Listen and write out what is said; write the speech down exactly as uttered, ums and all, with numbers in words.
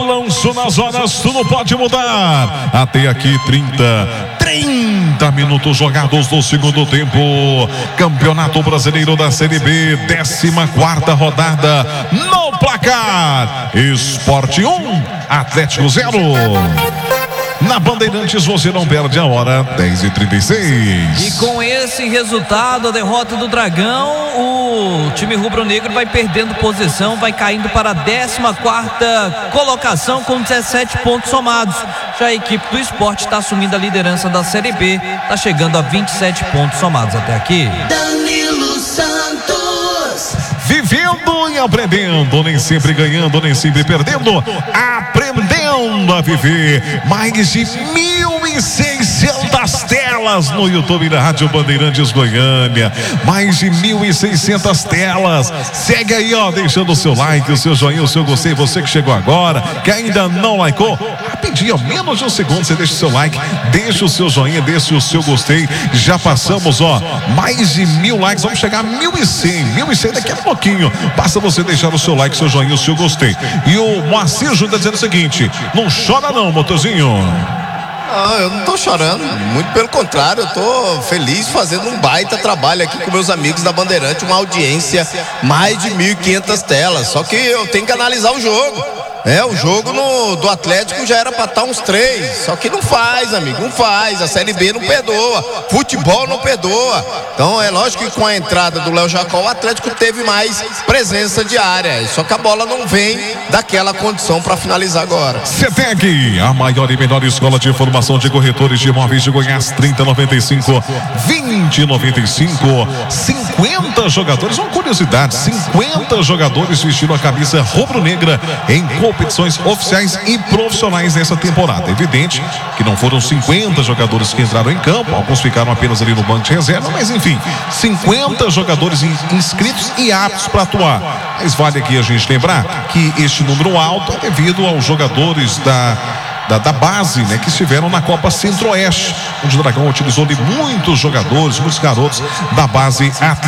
balanço nas horas, tudo pode mudar. Até aqui trinta, trinta minutos jogados no segundo tempo. Campeonato Brasileiro da Série B, décima quarta rodada. No placar, Sport um, Atlético zero. Na Bandeirantes você não perde a hora, dez e trinta e seis. E com esse resultado, a derrota do Dragão, o time rubro-negro vai perdendo posição, vai caindo para a décima quarta colocação com dezessete pontos somados. Já a equipe do Sport está assumindo a liderança da Série B, está chegando a vinte e sete pontos somados até aqui. Danilo Santos. Vivendo e aprendendo, nem sempre ganhando, nem sempre perdendo, aprendendo a viver. Mais de mil e seiscentas telas no YouTube da Rádio Bandeirantes Goiânia. Mais de mil e seiscentas telas. Segue aí, ó, deixando o seu like, o seu joinha, o seu gostei. Você que chegou agora, que ainda não likeou, rapidinho, menos de um segundo, você deixa o seu like, deixa o seu joinha, deixa o seu gostei. Já passamos, ó, mais de mil likes, vamos chegar a mil e cem, mil e cem daqui a pouquinho. Basta você deixar o seu like, o seu joinha, o seu gostei. E o Moacir Júnior dizendo o seguinte: não chora não, motorzinho. Não, eu não tô chorando, muito pelo contrário, eu tô feliz fazendo um baita trabalho aqui com meus amigos da Bandeirante, uma audiência, mais de mil e quinhentas telas, só que eu tenho que analisar o jogo. É, o jogo no, do Atlético já era pra estar uns três, só que não faz, amigo, não faz, a Série B não perdoa, futebol não perdoa. Então é lógico que com a entrada do Léo Jacó, o Atlético teve mais presença de área, só que a bola não vem daquela condição para finalizar agora. CETEC, a maior e melhor escola de formação de corretores de imóveis de Goiás, trinta noventa e cinco, vinte noventa e cinco, cinquenta jogadores, uma curiosidade, cinquenta jogadores vestindo a camisa rubro-negra em competições oficiais e profissionais nessa temporada. Evidente que não foram cinquenta jogadores que entraram em campo, alguns ficaram apenas ali no banco de reserva, mas enfim, cinquenta jogadores inscritos e aptos para atuar. Mas vale aqui a gente lembrar que este número alto é devido aos jogadores da Da, da base, né, que estiveram na Copa Centro-Oeste, onde o Dragão utilizou de muitos jogadores, muitos garotos da base atlética.